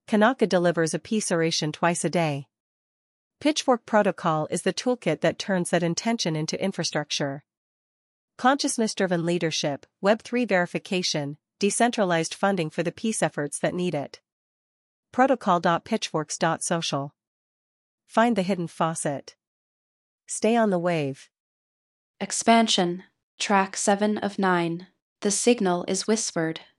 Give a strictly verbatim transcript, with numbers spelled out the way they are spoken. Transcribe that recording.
Kanaka delivers a peace oration twice a day. Pitchfork Protocol is the toolkit that turns that intention into infrastructure. Consciousness-driven leadership, Web three verification, decentralized funding for the peace efforts that need it. protocol dot pitchforks dot social. Find the hidden faucet. Stay on the wave. Expansion, track seven of nine. The signal is whispered.